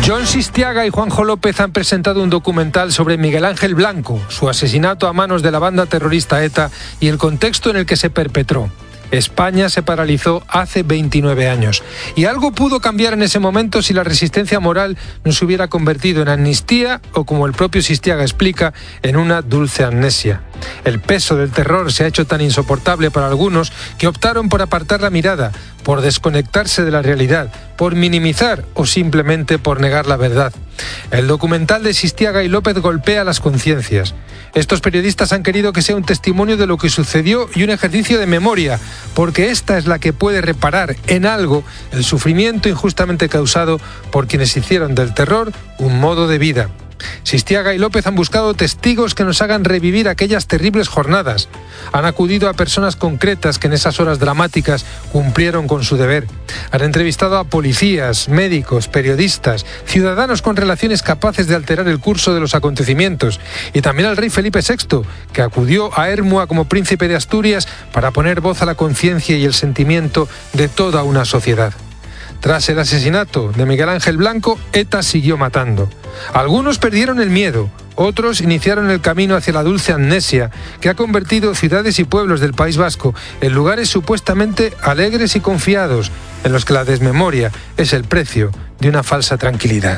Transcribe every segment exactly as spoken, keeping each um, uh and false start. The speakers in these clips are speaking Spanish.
Jon Sistiaga y Juanjo López han presentado un documental sobre Miguel Ángel Blanco, su asesinato a manos de la banda terrorista ETA y el contexto en el que se perpetró. España se paralizó hace veintinueve años. Y algo pudo cambiar en ese momento si la resistencia moral no se hubiera convertido en amnistía o, como el propio Sistiaga explica, en una dulce amnesia. El peso del terror se ha hecho tan insoportable para algunos que optaron por apartar la mirada, por desconectarse de la realidad, por minimizar o simplemente por negar la verdad. El documental de Sistiaga y López golpea las conciencias. Estos periodistas han querido que sea un testimonio de lo que sucedió y un ejercicio de memoria, porque esta es la que puede reparar en algo el sufrimiento injustamente causado por quienes hicieron del terror un modo de vida. Sistiaga y López han buscado testigos que nos hagan revivir aquellas terribles jornadas. Han acudido a personas concretas que en esas horas dramáticas cumplieron con su deber. Han entrevistado a policías, médicos, periodistas, ciudadanos con relaciones capaces de alterar el curso de los acontecimientos, y también al rey Felipe sexto, que acudió a Ermua como príncipe de Asturias para poner voz a la conciencia y el sentimiento de toda una sociedad. Tras el asesinato de Miguel Ángel Blanco, ETA siguió matando. Algunos perdieron el miedo, otros iniciaron el camino hacia la dulce amnesia que ha convertido ciudades y pueblos del País Vasco en lugares supuestamente alegres y confiados, en los que la desmemoria es el precio de una falsa tranquilidad.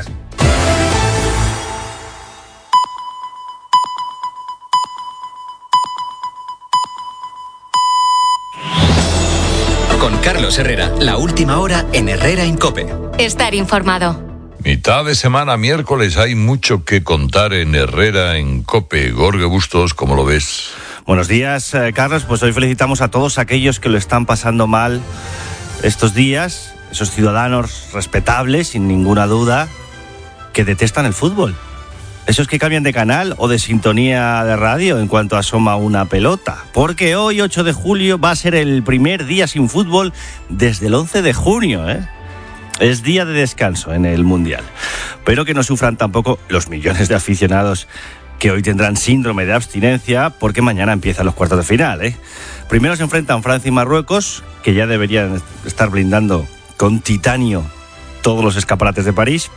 Con Carlos Herrera, la última hora en Herrera en COPE. Estar informado. Mitad de semana, miércoles, hay mucho que contar en Herrera en COPE. Gorge Bustos, ¿cómo lo ves? Buenos días, eh, Carlos. Pues hoy felicitamos a todos aquellos que lo están pasando mal estos días, esos ciudadanos respetables, sin ninguna duda, que detestan el fútbol. Esos que cambian de canal o de sintonía de radio en cuanto asoma una pelota. Porque hoy, ocho de julio, va a ser el primer día sin fútbol desde el once de junio, ¿eh? Es día de descanso en el Mundial. Pero que no sufran tampoco los millones de aficionados que hoy tendrán síndrome de abstinencia, porque mañana empiezan los cuartos de final, ¿eh? Primero se enfrentan Francia y Marruecos, que ya deberían estar blindando con titanio todos los escaparates de París.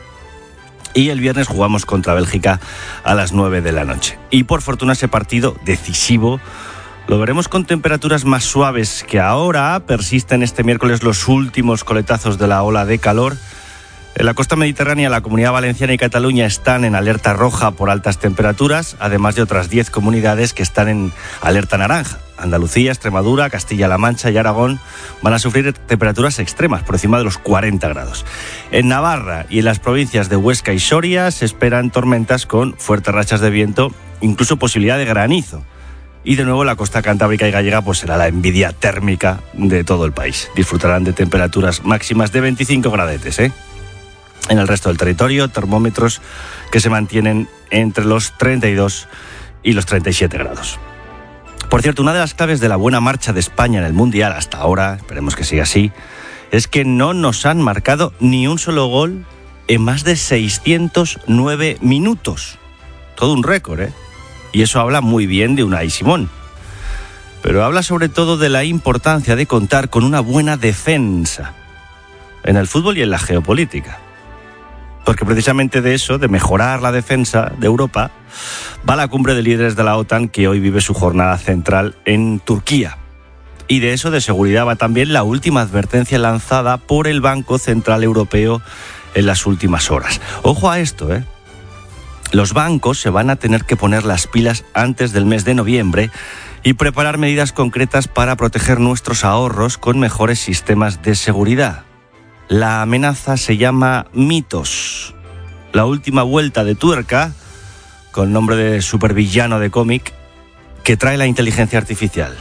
Y el viernes jugamos contra Bélgica a las nueve de la noche. Y por fortuna ese partido decisivo lo veremos con temperaturas más suaves que ahora. Persisten este miércoles los últimos coletazos de la ola de calor. En la costa mediterránea, la Comunidad Valenciana y Cataluña están en alerta roja por altas temperaturas, además de otras diez comunidades que están en alerta naranja. Andalucía, Extremadura, Castilla-La Mancha y Aragón van a sufrir temperaturas extremas por encima de los cuarenta grados. En Navarra y en las provincias de Huesca y Soria se esperan tormentas con fuertes rachas de viento, incluso posibilidad de granizo. Y de nuevo la costa cantábrica y gallega pues será la envidia térmica de todo el país. Disfrutarán de temperaturas máximas de veinticinco gradetes, ¿eh? En el resto del territorio, termómetros que se mantienen entre los treinta y dos y los treinta y siete grados. Por cierto, una de las claves de la buena marcha de España en el Mundial hasta ahora, esperemos que siga así, es que no nos han marcado ni un solo gol en más de seiscientos nueve minutos. Todo un récord, ¿eh? Y eso habla muy bien de Unai Simón. Pero habla sobre todo de la importancia de contar con una buena defensa en el fútbol y en la geopolítica. Porque precisamente de eso, de mejorar la defensa de Europa, va la cumbre de líderes de la OTAN que hoy vive su jornada central en Turquía. Y de eso de seguridad va también la última advertencia lanzada por el Banco Central Europeo en las últimas horas. Ojo a esto, ¿eh? Los bancos se van a tener que poner las pilas antes del mes de noviembre y preparar medidas concretas para proteger nuestros ahorros con mejores sistemas de seguridad. La amenaza se llama Mitos, la última vuelta de tuerca, con nombre de supervillano de cómic, que trae la inteligencia artificial.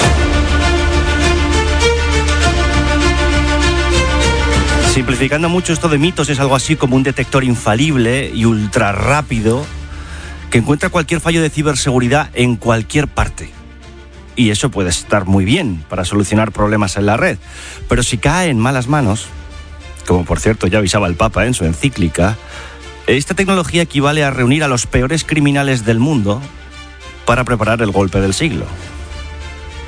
Simplificando mucho, esto de Mitos es algo así como un detector infalible y ultra rápido que encuentra cualquier fallo de ciberseguridad en cualquier parte. Y eso puede estar muy bien para solucionar problemas en la red, pero si cae en malas manos, como por cierto ya avisaba el Papa en su encíclica, esta tecnología equivale a reunir a los peores criminales del mundo para preparar el golpe del siglo.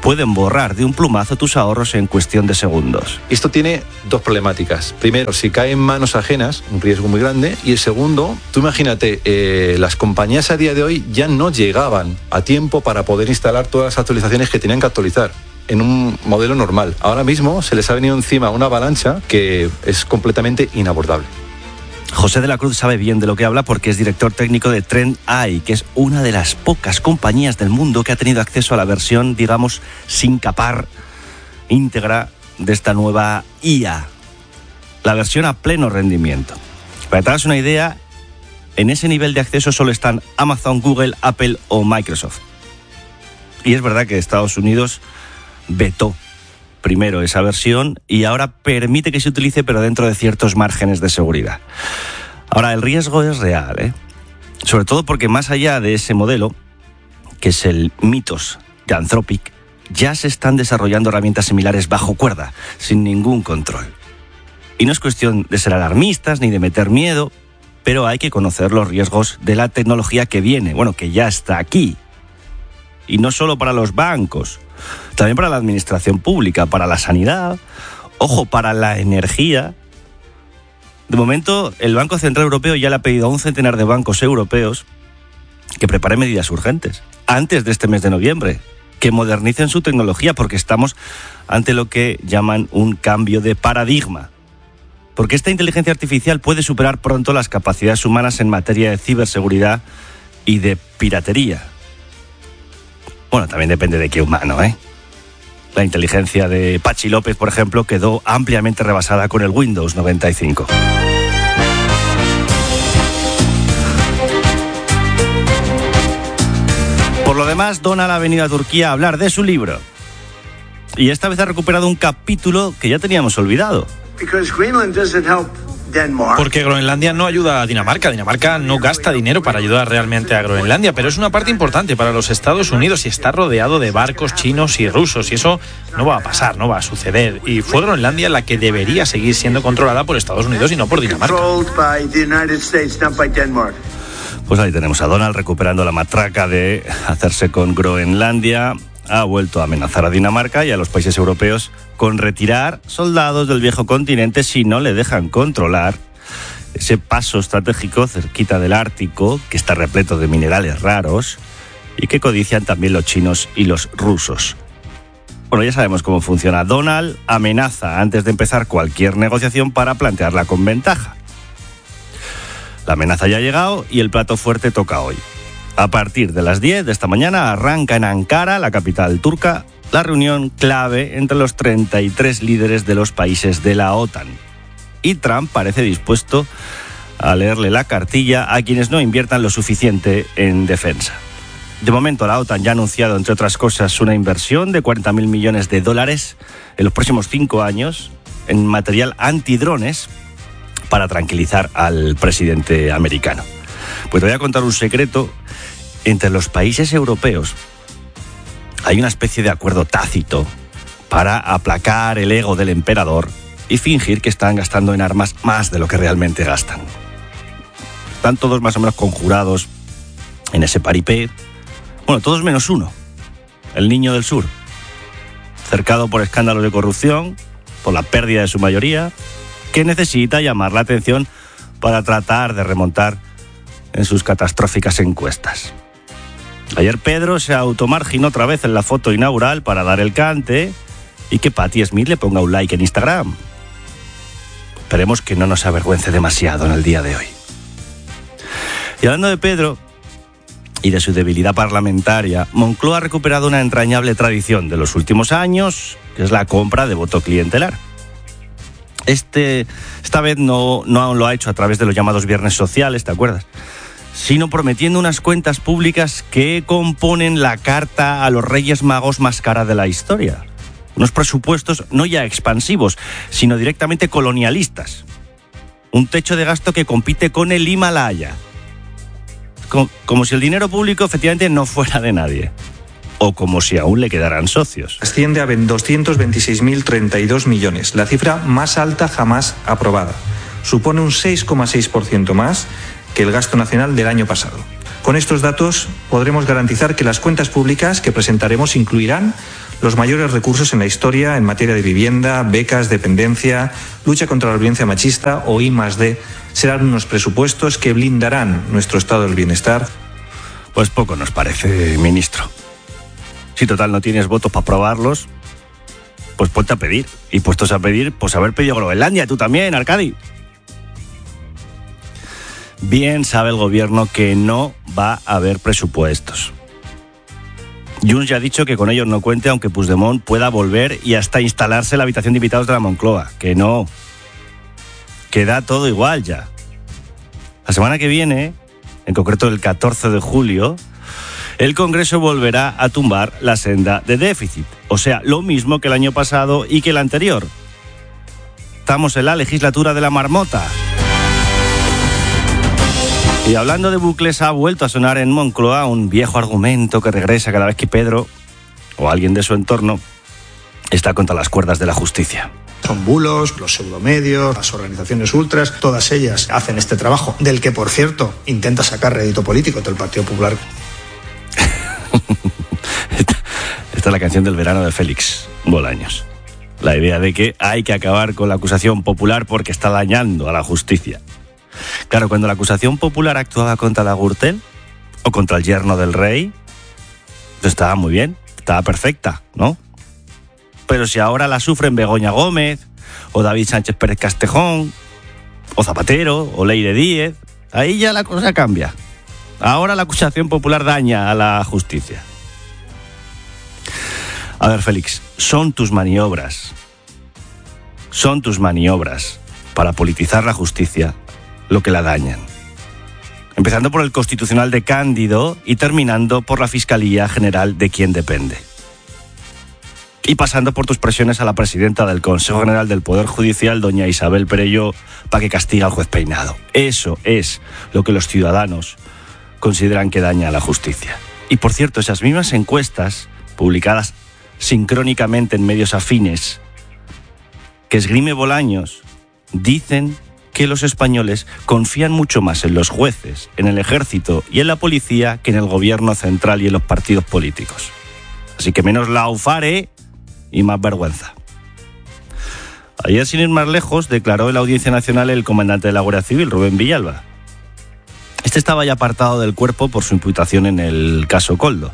pueden borrar de un plumazo tus ahorros en cuestión de segundos. Esto tiene dos problemáticas. Primero, si cae en manos ajenas, un riesgo muy grande. Y el segundo, tú imagínate, eh, las compañías a día de hoy ya no llegaban a tiempo para poder instalar todas las actualizaciones que tenían que actualizar en un modelo normal. Ahora mismo se les ha venido encima una avalancha que es completamente inabordable. José de la Cruz sabe bien de lo que habla porque es director técnico de TrendEye, que es una de las pocas compañías del mundo que ha tenido acceso a la versión, digamos, sin capar, íntegra de esta nueva I A. La versión a pleno rendimiento. Para que te hagas una idea, en ese nivel de acceso solo están Amazon, Google, Apple o Microsoft. Y es verdad que Estados Unidos vetó primero esa versión y ahora permite que se utilice, pero dentro de ciertos márgenes de seguridad. Ahora, el riesgo es real, ¿eh? Sobre todo porque más allá de ese modelo, que es el Mythos de Anthropic, ya se están desarrollando herramientas similares bajo cuerda, sin ningún control. Y no es cuestión de ser alarmistas ni de meter miedo, pero hay que conocer los riesgos de la tecnología que viene, bueno, que ya está aquí. Y no solo para los bancos, también para la administración pública, para la sanidad, ojo, para la energía. De momento, el Banco Central Europeo ya le ha pedido a un centenar de bancos europeos que preparen medidas urgentes, antes de este mes de noviembre, que modernicen su tecnología, porque estamos ante lo que llaman un cambio de paradigma. Porque esta inteligencia artificial puede superar pronto las capacidades humanas en materia de ciberseguridad y de piratería. Bueno, también depende de qué humano, ¿eh? La inteligencia de Pachi López, por ejemplo, quedó ampliamente rebasada con el Windows noventa y cinco. Por lo demás, Donald ha venido a Turquía a hablar de su libro. Y esta vez ha recuperado un capítulo que ya teníamos olvidado. Porque Groenlandia no ayuda a Dinamarca. Dinamarca no gasta dinero para ayudar realmente a Groenlandia, pero es una parte importante para los Estados Unidos y está rodeado de barcos chinos y rusos, y eso no va a pasar, no va a suceder. Y fue Groenlandia la que debería seguir siendo controlada por Estados Unidos y no por Dinamarca. Pues ahí tenemos a Donald recuperando la matraca de hacerse con Groenlandia. Ha vuelto a amenazar a Dinamarca y a los países europeos con retirar soldados del viejo continente si no le dejan controlar ese paso estratégico cerquita del Ártico, que está repleto de minerales raros y que codician también los chinos y los rusos. Bueno, ya sabemos cómo funciona. Donald amenaza antes de empezar cualquier negociación para plantearla con ventaja. La amenaza ya ha llegado y el plato fuerte toca hoy. A partir de las diez de esta mañana arranca en Ankara, la capital turca, la reunión clave entre los treinta y tres líderes de los países de la OTAN. Y Trump parece dispuesto a leerle la cartilla a quienes no inviertan lo suficiente en defensa. De momento, la OTAN ya ha anunciado, entre otras cosas, una inversión de cuarenta mil millones de dólares en los próximos cinco años en material antidrones para tranquilizar al presidente americano. Pues te voy a contar un secreto. Entre los países europeos hay una especie de acuerdo tácito para aplacar el ego del emperador y fingir que están gastando en armas más de lo que realmente gastan. Están todos más o menos conjurados en ese paripé. Bueno, todos menos uno, el niño del sur, cercado por escándalos de corrupción, por la pérdida de su mayoría, que necesita llamar la atención para tratar de remontar en sus catastróficas encuestas. Ayer Pedro se automarginó otra vez en la foto inaugural para dar el cante y que Patti Smith le ponga un like en Instagram. Esperemos que no nos avergüence demasiado en el día de hoy. Y hablando de Pedro y de su debilidad parlamentaria, Moncloa ha recuperado una entrañable tradición de los últimos años, que es la compra de voto clientelar. Este, esta vez no, no lo ha hecho a través de los llamados viernes sociales, ¿te acuerdas?, sino prometiendo unas cuentas públicas que componen la carta a los Reyes Magos más cara de la historia. Unos presupuestos no ya expansivos, sino directamente colonialistas. Un techo de gasto que compite con el Himalaya. Como, como si el dinero público efectivamente no fuera de nadie. O como si aún le quedaran socios. Asciende a doscientos veintiséis mil treinta y dos millones, la cifra más alta jamás aprobada. Supone un seis coma seis por ciento más que el gasto nacional del año pasado. Con estos datos podremos garantizar que las cuentas públicas que presentaremos incluirán los mayores recursos en la historia en materia de vivienda, becas, dependencia, lucha contra la violencia machista o I más D. Serán unos presupuestos que blindarán nuestro estado del bienestar. Pues poco nos parece, ministro. Si total no tienes votos para aprobarlos, pues ponte a pedir. Y puestos a pedir, pues haber pedido Groenlandia, tú también, Arcadi. Bien sabe el gobierno que no va a haber presupuestos. Junts ya ha dicho que con ellos no cuente, aunque Puigdemont pueda volver y hasta instalarse en la habitación de invitados de la Moncloa. Que no. Queda todo igual ya. La semana que viene, en concreto el catorce de julio, el Congreso volverá a tumbar la senda de déficit. O sea, lo mismo que el año pasado y que el anterior. Estamos en la legislatura de la marmota. Y hablando de bucles, ha vuelto a sonar en Moncloa un viejo argumento que regresa cada vez que Pedro, o alguien de su entorno, está contra las cuerdas de la justicia. Son bulos, los pseudomedios, las organizaciones ultras, todas ellas hacen este trabajo, del que, por cierto, intenta sacar rédito político del Partido Popular. esta, esta es la canción del verano de Félix Bolaños. La idea de que hay que acabar con la acusación popular porque está dañando a la justicia. Claro, cuando la acusación popular actuaba contra la Gürtel o contra el yerno del rey, pues estaba muy bien, estaba perfecta, ¿no? Pero si ahora la sufren Begoña Gómez, o David Sánchez Pérez Castejón, o Zapatero, o Leire Díez, ahí ya la cosa cambia. Ahora la acusación popular daña a la justicia. A ver, Félix, son tus maniobras, son tus maniobras para politizar la justicia lo que la dañan. Empezando por el Constitucional de Cándido y terminando por la Fiscalía General de quien depende. Y pasando por tus presiones a la presidenta del Consejo General del Poder Judicial, doña Isabel Perello, para que castigue al juez Peinado. Eso es lo que los ciudadanos consideran que daña a la justicia. Y por cierto, esas mismas encuestas, publicadas sincrónicamente en medios afines, que esgrime Bolaños, dicen que los españoles confían mucho más en los jueces, en el ejército y en la policía que en el gobierno central y en los partidos políticos. Así que menos laufare y más vergüenza. Ayer, sin ir más lejos, declaró en la Audiencia Nacional el comandante de la Guardia Civil, Rubén Villalba. Este estaba ya apartado del cuerpo por su imputación en el caso Koldo.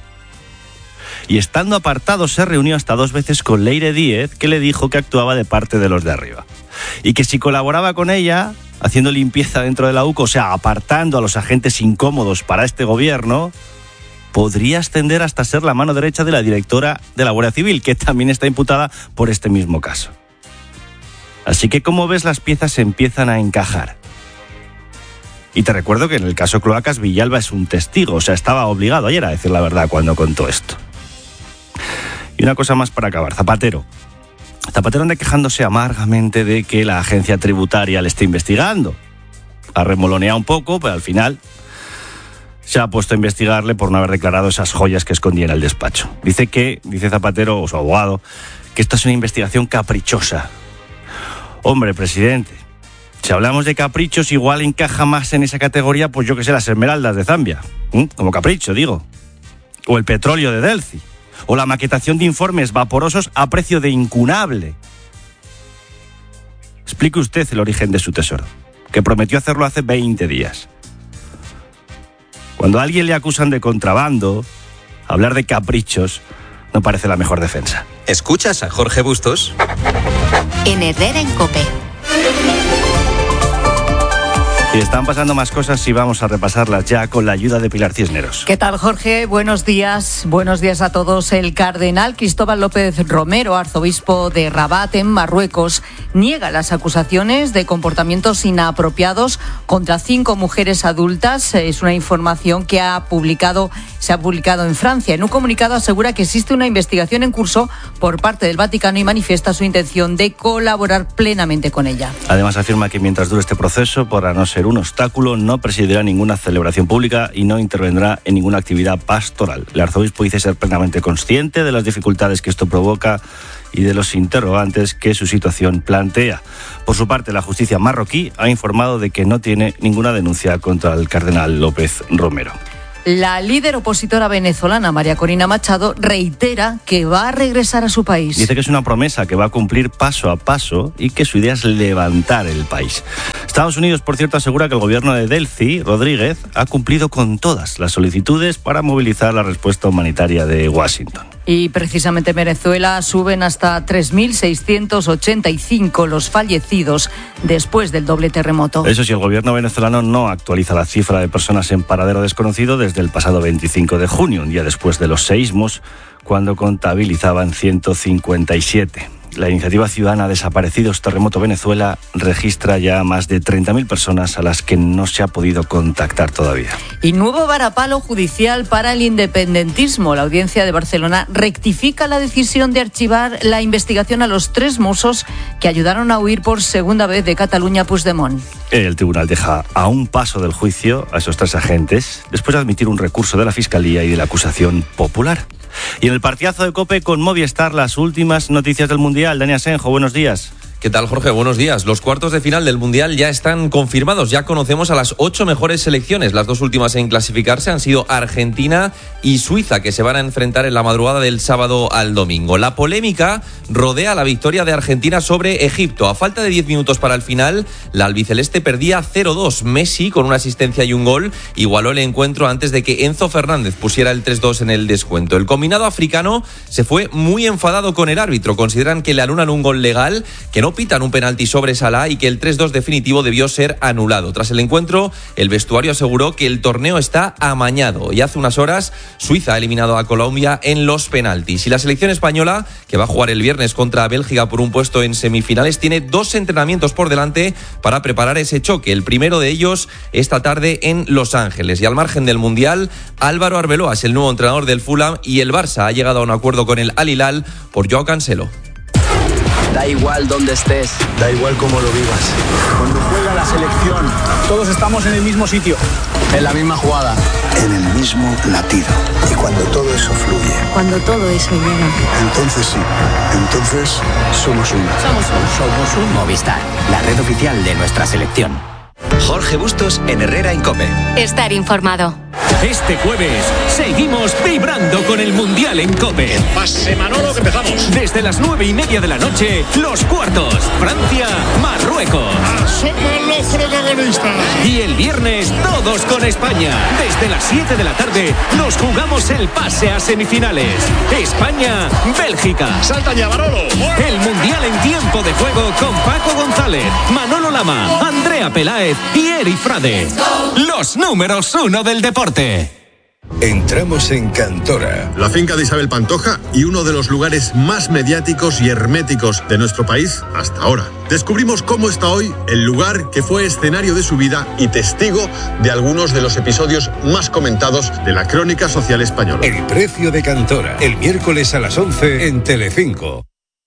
Y estando apartado se reunió hasta dos veces con Leire Díez, que le dijo que actuaba de parte de los de arriba. Y que si colaboraba con ella, haciendo limpieza dentro de la U C O, o sea, apartando a los agentes incómodos para este gobierno, podría ascender hasta ser la mano derecha de la directora de la Guardia Civil, que también está imputada por este mismo caso. Así que, como ves, las piezas se empiezan a encajar. Y te recuerdo que en el caso Cloacas, Villalba es un testigo, o sea, estaba obligado ayer a decir la verdad cuando contó esto. Y una cosa más para acabar, Zapatero. Zapatero anda quejándose amargamente de que la agencia tributaria le esté investigando. Ha remoloneado un poco, pero al final se ha puesto a investigarle por no haber declarado esas joyas que escondía en el despacho. Dice que, dice Zapatero, o su abogado, que esto es una investigación caprichosa. Hombre, presidente, si hablamos de caprichos, igual encaja más en esa categoría, pues yo que sé, las esmeraldas de Zambia. ¿Mm? Como capricho, digo. O el petróleo de Delci. O la maquetación de informes vaporosos a precio de incunable. Explique usted el origen de su tesoro, que prometió hacerlo hace veinte días. Cuando a alguien le acusan de contrabando, hablar de caprichos no parece la mejor defensa. ¿Escuchas a Jorge Bustos? En Herrera en COPE. Y están pasando más cosas y vamos a repasarlas ya con la ayuda de Pilar Cisneros. ¿Qué tal, Jorge? Buenos días. Buenos días a todos. El cardenal Cristóbal López Romero, arzobispo de Rabat, en Marruecos, niega las acusaciones de comportamientos inapropiados contra cinco mujeres adultas. Es una información que ha publicado, se ha publicado en Francia. En un comunicado asegura que existe una investigación en curso por parte del Vaticano y manifiesta su intención de colaborar plenamente con ella. Además, afirma que mientras dure este proceso podrá no ser un obstáculo, no presidirá ninguna celebración pública y no intervendrá en ninguna actividad pastoral. El arzobispo dice ser plenamente consciente de las dificultades que esto provoca y de los interrogantes que su situación plantea. Por su parte, la justicia marroquí ha informado de que no tiene ninguna denuncia contra el cardenal López Romero. La líder opositora venezolana, María Corina Machado, reitera que va a regresar a su país. Dice que es una promesa que va a cumplir paso a paso y que su idea es levantar el país. Estados Unidos, por cierto, asegura que el gobierno de Delcy Rodríguez ha cumplido con todas las solicitudes para movilizar la respuesta humanitaria de Washington. Y precisamente en Venezuela suben hasta tres mil seiscientos ochenta y cinco los fallecidos después del doble terremoto. Eso sí, el gobierno venezolano no actualiza la cifra de personas en paradero desconocido desde el pasado veinticinco de junio, un día después de los seísmos, cuando contabilizaban ciento cincuenta y siete. La iniciativa ciudadana Desaparecidos Terremoto Venezuela registra ya más de treinta mil personas a las que no se ha podido contactar todavía. Y nuevo varapalo judicial para el independentismo. La Audiencia de Barcelona rectifica la decisión de archivar la investigación a los tres mossos que ayudaron a huir por segunda vez de Cataluña a Puigdemont. El tribunal deja a un paso del juicio a esos tres agentes después de admitir un recurso de la Fiscalía y de la acusación popular. Y en el partidazo de COPE con Movistar, las últimas noticias del Mundial. Dani Asenjo, buenos días. ¿Qué tal, Jorge? Buenos días. Los cuartos de final del Mundial ya están confirmados. Ya conocemos a las ocho mejores selecciones. Las dos últimas en clasificarse han sido Argentina y Suiza, que se van a enfrentar en la madrugada del sábado al domingo. La polémica rodea la victoria de Argentina sobre Egipto. A falta de diez minutos para el final, la albiceleste perdía cero dos. Messi, con una asistencia y un gol, igualó el encuentro antes de que Enzo Fernández pusiera el tres dos en el descuento. El combinado africano se fue muy enfadado con el árbitro. Consideran que le anulan un gol legal, que no pitan un penalti sobre Salah y que el tres dos definitivo debió ser anulado. Tras el encuentro, el vestuario aseguró que el torneo está amañado y hace unas horas Suiza ha eliminado a Colombia en los penaltis. Y la selección española, que va a jugar el viernes contra Bélgica por un puesto en semifinales, tiene dos entrenamientos por delante para preparar ese choque. El primero de ellos esta tarde en Los Ángeles. Y al margen del Mundial, Álvaro Arbeloa es el nuevo entrenador del Fulham y el Barça ha llegado a un acuerdo con el Al Hilal por Joao Cancelo. Da igual dónde estés, da igual cómo lo vivas. Cuando juega la selección, todos estamos en el mismo sitio, en la misma jugada, en el mismo latido. Y cuando todo eso fluye, cuando todo eso llega, entonces sí, entonces somos uno. Somos uno. Somos un Movistar, la red oficial de nuestra selección. Jorge Bustos en Herrera en COPE. Estar informado. Este jueves seguimos vibrando con el Mundial en COPE. Pase Manolo, que empezamos. Desde las nueve y media de la noche, los cuartos. Francia, Marruecos. Somos los protagonistas. Y el viernes, todos con España. Desde las siete de la tarde, nos jugamos el pase a semifinales. España, Bélgica. Salta ya, Manolo. El Mundial en tiempo de juego con Paco González, Manolo Lama, Andrea Peláez y Eri Frade. Los números uno del deporte. Entramos en Cantora, la finca de Isabel Pantoja y uno de los lugares más mediáticos y herméticos de nuestro país hasta ahora. Descubrimos cómo está hoy el lugar que fue escenario de su vida y testigo de algunos de los episodios más comentados de la crónica social española. El precio de Cantora, el miércoles a las once en Telecinco.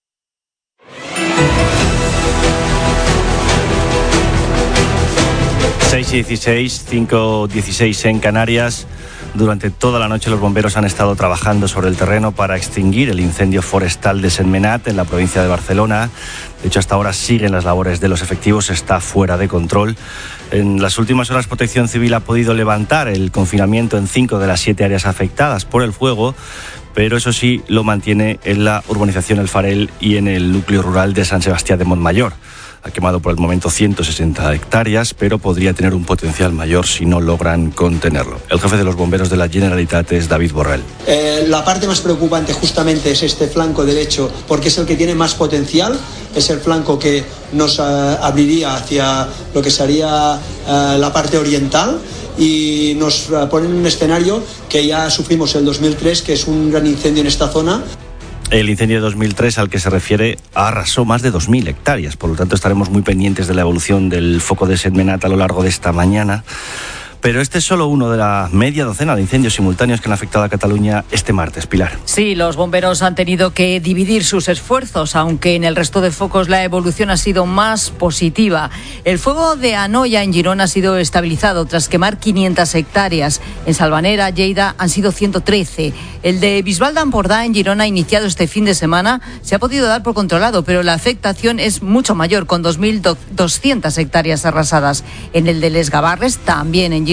seis y dieciséis, cinco dieciséis en Canarias. Durante toda la noche los bomberos han estado trabajando sobre el terreno para extinguir el incendio forestal de Sentmenat en la provincia de Barcelona. De hecho, hasta ahora siguen las labores de los efectivos, está fuera de control. En las últimas horas, Protección Civil ha podido levantar el confinamiento en cinco de las siete áreas afectadas por el fuego, pero eso sí, lo mantiene en la urbanización El Farel y en el núcleo rural de San Sebastián de Montmayor. Ha quemado por el momento ciento sesenta hectáreas, pero podría tener un potencial mayor si no logran contenerlo. El jefe de los bomberos de la Generalitat es David Borrell. Eh, la parte más preocupante justamente es este flanco derecho, porque es el que tiene más potencial, es el flanco que nos uh, abriría hacia lo que sería uh, la parte oriental, y nos uh, pone en un escenario que ya sufrimos en el dos mil tres, que es un gran incendio en esta zona. El incendio de dos mil tres al que se refiere arrasó más de dos mil hectáreas, por lo tanto estaremos muy pendientes de la evolución del foco de Sentmenat a lo largo de esta mañana. Pero este es solo uno de la media docena de incendios simultáneos que han afectado a Cataluña este martes, Pilar. Sí, los bomberos han tenido que dividir sus esfuerzos, aunque en el resto de focos la evolución ha sido más positiva. El fuego de Anoia en Girona ha sido estabilizado tras quemar quinientas hectáreas. En Salvanera, Lleida, han sido ciento trece. El de Bisbal d'Empordà en Girona, iniciado este fin de semana, se ha podido dar por controlado, pero la afectación es mucho mayor, con dos mil doscientas hectáreas arrasadas. En el de Les Gavarres, también en Girona,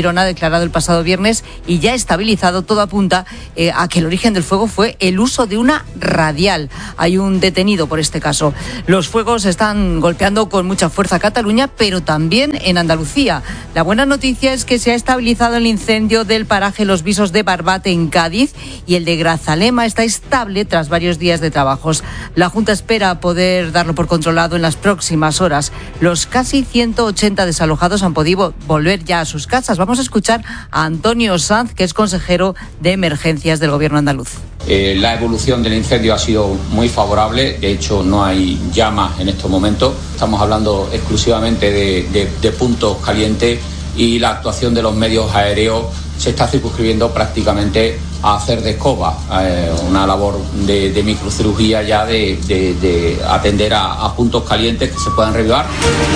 Girona ha declarado el pasado viernes y ya estabilizado. Todo apunta eh, a que el origen del fuego fue el uso de una radial. Hay un detenido por este caso. Los fuegos están golpeando con mucha fuerza a Cataluña, pero también en Andalucía. La buena noticia es que se ha estabilizado el incendio del paraje Los Visos de Barbate en Cádiz y el de Grazalema está estable tras varios días de trabajos. La Junta espera poder darlo por controlado en las próximas horas. Los casi ciento ochenta desalojados han podido volver ya a sus casas. Vamos a escuchar a Antonio Sanz, que es consejero de Emergencias del Gobierno andaluz. Eh, la evolución del incendio ha sido muy favorable, de hecho no hay llamas en estos momentos, estamos hablando exclusivamente de, de, de puntos calientes y la actuación de los medios aéreos se está circunscribiendo prácticamente a hacer de escoba, eh, una labor de, de microcirugía ya de, de, de atender a, a puntos calientes que se puedan revivar.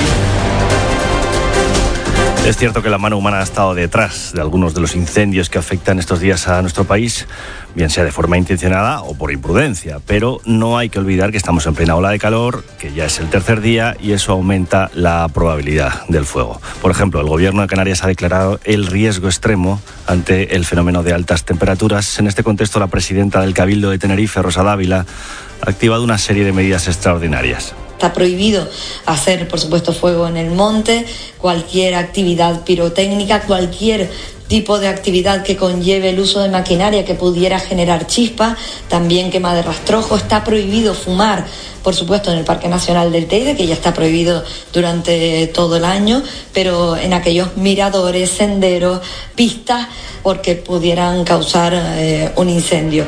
Es cierto que la mano humana ha estado detrás de algunos de los incendios que afectan estos días a nuestro país, bien sea de forma intencionada o por imprudencia, pero no hay que olvidar que estamos en plena ola de calor, que ya es el tercer día y eso aumenta la probabilidad del fuego. Por ejemplo, el Gobierno de Canarias ha declarado el riesgo extremo ante el fenómeno de altas temperaturas. En este contexto, la presidenta del Cabildo de Tenerife, Rosa Dávila, ha activado una serie de medidas extraordinarias. Está prohibido hacer, por supuesto, fuego en el monte, cualquier actividad pirotécnica, cualquier tipo de actividad que conlleve el uso de maquinaria que pudiera generar chispas, también quema de rastrojo. Está prohibido fumar, por supuesto, en el Parque Nacional del Teide, que ya está prohibido durante todo el año, pero en aquellos miradores, senderos, pistas, porque pudieran causar eh, un incendio.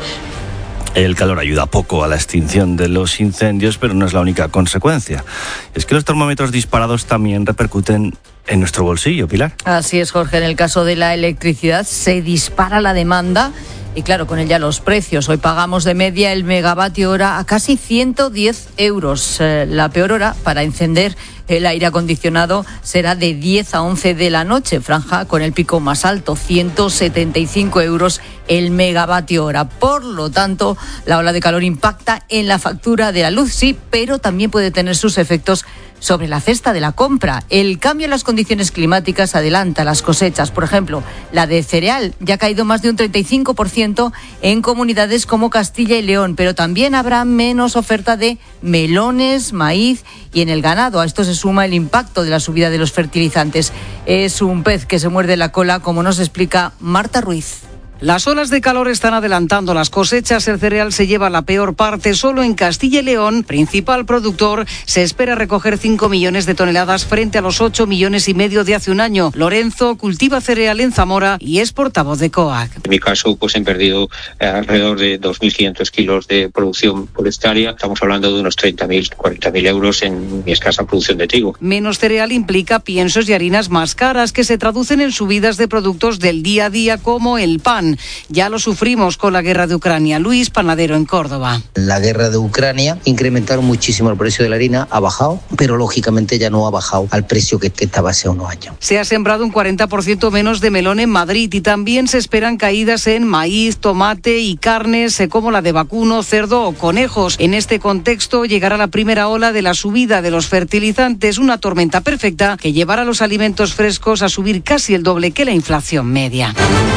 El calor ayuda poco a la extinción de los incendios, pero no es la única consecuencia. Es que los termómetros disparados también repercuten en nuestro bolsillo, Pilar. Así es, Jorge. En el caso de la electricidad se dispara la demanda y claro, con ella los precios. Hoy pagamos de media el megavatio hora a casi ciento diez euros. Eh, la peor hora para encender el aire acondicionado será de diez a once de la noche, franja con el pico más alto, ciento setenta y cinco euros el megavatio hora. Por lo tanto, la ola de calor impacta en la factura de la luz, sí, pero también puede tener sus efectos sobre la cesta de la compra. El cambio en las condiciones climáticas adelanta las cosechas. Por ejemplo, la de cereal ya ha caído más de un treinta y cinco por ciento en comunidades como Castilla y León, pero también habrá menos oferta de melones, maíz y en el ganado. A esto se suma el impacto de la subida de los fertilizantes. Es un pez que se muerde la cola, como nos explica Marta Ruiz. Las olas de calor están adelantando las cosechas. El cereal se lleva la peor parte. Solo en Castilla y León, principal productor, se espera recoger cinco millones de toneladas frente a los ocho millones y medio de hace un año. Lorenzo cultiva cereal en Zamora y es portavoz de COAG. En mi caso, pues he perdido eh, alrededor de dos mil quinientos kilos de producción por hectárea. Estamos hablando de unos treinta mil, cuarenta mil euros en mi escasa producción de trigo. Menos cereal implica piensos y harinas más caras que se traducen en subidas de productos del día a día como el pan. Ya lo sufrimos con la guerra de Ucrania. Luis, panadero en Córdoba. La guerra de Ucrania incrementaron muchísimo el precio de la harina, ha bajado, pero lógicamente ya no ha bajado al precio que, que estaba hace unos años. Se ha sembrado un cuarenta por ciento menos de melón en Madrid y también se esperan caídas en maíz, tomate y carnes como la de vacuno, cerdo o conejos. En este contexto llegará la primera ola de la subida de los fertilizantes, una tormenta perfecta que llevará a los alimentos frescos a subir casi el doble que la inflación media.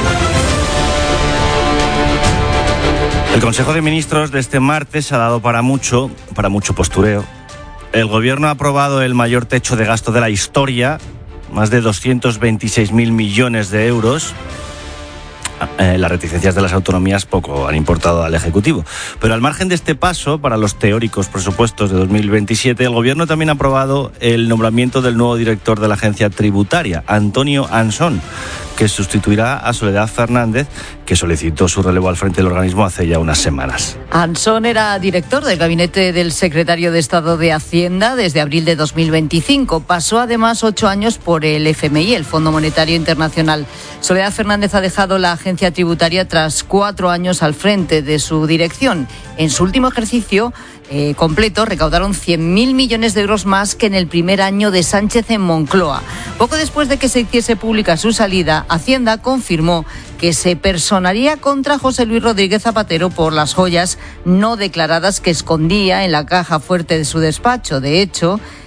El Consejo de Ministros de este martes ha dado para mucho, para mucho postureo. El Gobierno ha aprobado el mayor techo de gasto de la historia, más de doscientos veintiséis mil millones de euros. Eh, las reticencias de las autonomías poco han importado al Ejecutivo. Pero al margen de este paso, para los teóricos presupuestos de dos mil veintisiete, el Gobierno también ha aprobado el nombramiento del nuevo director de la agencia tributaria, Antonio Ansón, que sustituirá a Soledad Fernández, que solicitó su relevo al frente del organismo hace ya unas semanas. Ansón era director del gabinete del secretario de Estado de Hacienda desde abril de dos mil veinticinco. Pasó además ocho años por el F M I, el Fondo Monetario Internacional. Soledad Fernández ha dejado la agencia tributaria tras cuatro años al frente de su dirección. En su último ejercicio eh, completo recaudaron cien mil millones de euros más que en el primer año de Sánchez en Moncloa. Poco después de que se hiciese pública su salida, Hacienda confirmó que se personaría contra José Luis Rodríguez Zapatero por las joyas no declaradas que escondía en la caja fuerte de su despacho. De hecho,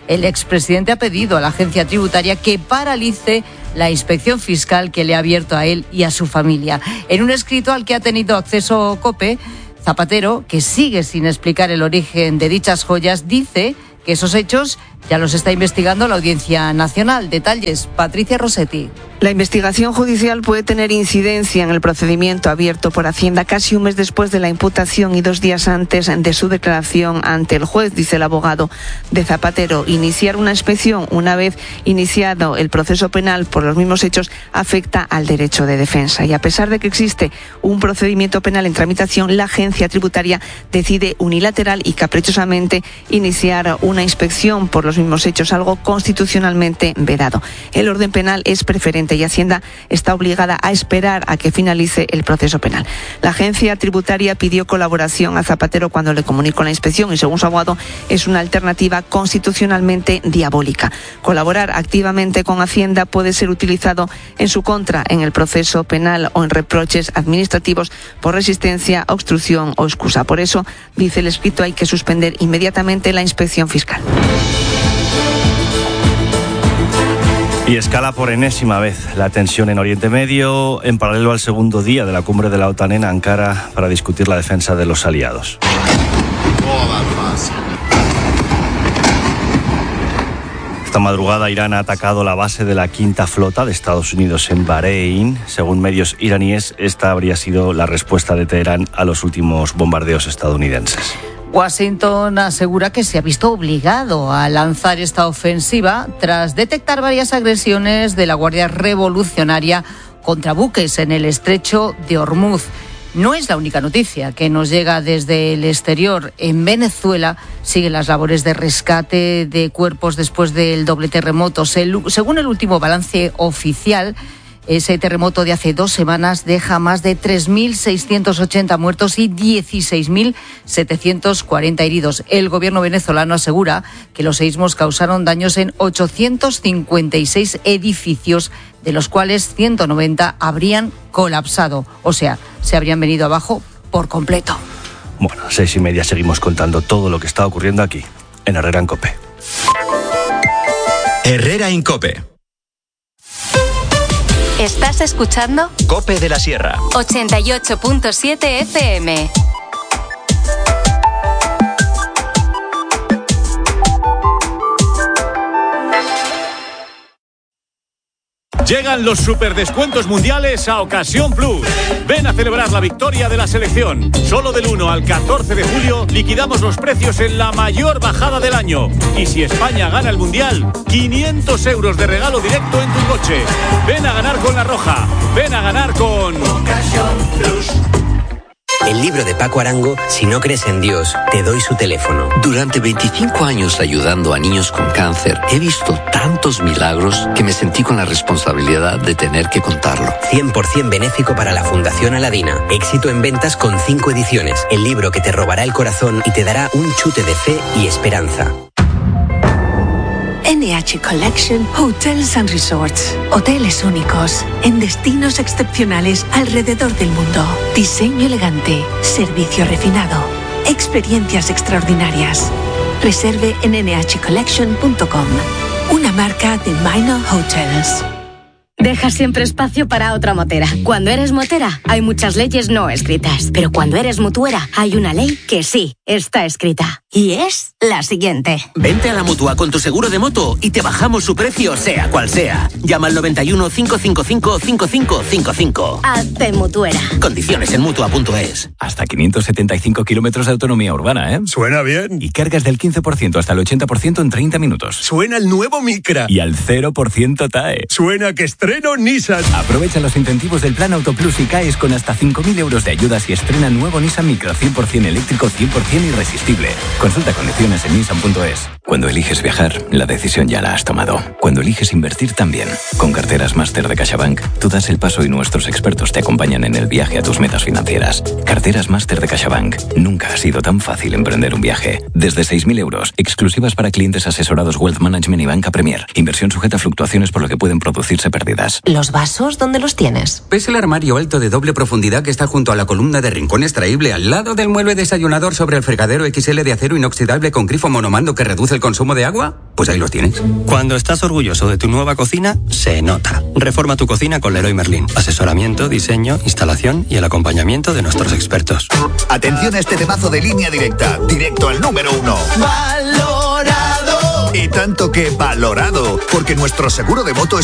El expresidente ha pedido a la agencia tributaria que paralice la inspección fiscal que le ha abierto a él y a su familia. En un escrito al que ha tenido acceso COPE, Zapatero, que sigue sin explicar el origen de dichas joyas, dice que esos hechos ya los está investigando la Audiencia Nacional. Detalles, Patricia Rossetti. La investigación judicial puede tener incidencia en el procedimiento abierto por Hacienda casi un mes después de la imputación y dos días antes de su declaración ante el juez, dice el abogado de Zapatero. Iniciar una inspección una vez iniciado el proceso penal por los mismos hechos afecta al derecho de defensa. Y a pesar de que existe un procedimiento penal en tramitación, la agencia tributaria decide unilateral y caprichosamente iniciar una inspección por los mismos hechos, algo constitucionalmente vedado. El orden penal es preferente y Hacienda está obligada a esperar a que finalice el proceso penal. La agencia tributaria pidió colaboración a Zapatero cuando le comunicó la inspección y, según su abogado, es una alternativa constitucionalmente diabólica. Colaborar activamente con Hacienda puede ser utilizado en su contra en el proceso penal o en reproches administrativos por resistencia, obstrucción o excusa. Por eso, dice el escrito, hay que suspender inmediatamente la inspección fiscal. Y escala por enésima vez la tensión en Oriente Medio, en paralelo al segundo día de la cumbre de la OTAN en Ankara para discutir la defensa de los aliados. Esta madrugada Irán ha atacado la base de la quinta flota de Estados Unidos en Bahrein. Según medios iraníes, esta habría sido la respuesta de Teherán a los últimos bombardeos estadounidenses. Washington asegura que se ha visto obligado a lanzar esta ofensiva tras detectar varias agresiones de la Guardia Revolucionaria contra buques en el estrecho de Hormuz. No es la única noticia que nos llega desde el exterior. En Venezuela siguen las labores de rescate de cuerpos después del doble terremoto. Según el último balance oficial, ese terremoto de hace dos semanas deja más de tres mil seiscientos ochenta muertos y dieciséis mil setecientos cuarenta heridos. El gobierno venezolano asegura que los seísmos causaron daños en ochocientos cincuenta y seis edificios, de los cuales ciento noventa habrían colapsado, o sea, se habrían venido abajo por completo. Bueno, a seis y media seguimos contando todo lo que está ocurriendo aquí, en Herrera en COPE. Herrera en COPE. ¿Estás escuchando? COPE de la Sierra. ochenta y ocho punto siete F M. Llegan los superdescuentos mundiales a Ocasión Plus. Ven a celebrar la victoria de la selección. Solo del uno al catorce de julio liquidamos los precios en la mayor bajada del año. Y si España gana el mundial, quinientos euros de regalo directo en tu coche. Ven a ganar con La Roja. Ven a ganar con Ocasión Plus. El libro de Paco Arango, Si no crees en Dios, te doy su teléfono. Durante veinticinco años ayudando a niños con cáncer, he visto tantos milagros que me sentí con la responsabilidad de tener que contarlo. cien por ciento benéfico para la Fundación Aladina. Éxito en ventas con cinco ediciones. El libro que te robará el corazón y te dará un chute de fe y esperanza. N H Collection Hotels and Resorts. Hoteles únicos en destinos excepcionales alrededor del mundo. Diseño elegante, servicio refinado, experiencias extraordinarias. Reserve en N H collection punto com. Una marca de Minor Hotels. Deja siempre espacio para otra motera. Cuando eres motera, hay muchas leyes no escritas. Pero cuando eres mutuera, hay una ley que sí está escrita. Y es la siguiente. Vente a la Mutua con tu seguro de moto y te bajamos su precio, sea cual sea. Llama al noventa y uno, cinco cinco cinco, cinco cinco cinco cinco. Hazte mutuera. Condiciones en mutua punto es. Hasta quinientos setenta y cinco kilómetros de autonomía urbana, ¿eh? Suena bien. Y cargas del quince por ciento hasta el ochenta por ciento en treinta minutos. Suena el nuevo Micra. Y al cero por ciento T A E. Suena que estreno Nissan. Aprovecha los incentivos del Plan Auto Plus y caes con hasta cinco mil euros de ayudas y estrena nuevo Nissan Micra cien por ciento eléctrico, cien por ciento irresistible. Consulta condiciones en nissan punto es. Cuando eliges viajar, la decisión ya la has tomado. Cuando eliges invertir también. Con carteras Máster de CaixaBank, tú das el paso y nuestros expertos te acompañan en el viaje a tus metas financieras. Carteras Máster de CaixaBank. Nunca ha sido tan fácil emprender un viaje. Desde seis mil euros, exclusivas para clientes asesorados Wealth Management y Banca Premier. Inversión sujeta a fluctuaciones por lo que pueden producirse pérdidas. ¿Los vasos dónde los tienes? ¿Ves el armario alto de doble profundidad que está junto a la columna de rincón extraíble al lado del mueble desayunador sobre el fregadero X L de acero inoxidable con grifo monomando que reduce el consumo de agua? Pues ahí los tienes. Cuando estás orgulloso de tu nueva cocina, se nota. Reforma tu cocina con Leroy Merlin. Asesoramiento, diseño, instalación y el acompañamiento de nuestros expertos. Atención a este temazo de Línea Directa. Directo al número uno. ¡Valorado! Y tanto que valorado, porque nuestro seguro de moto es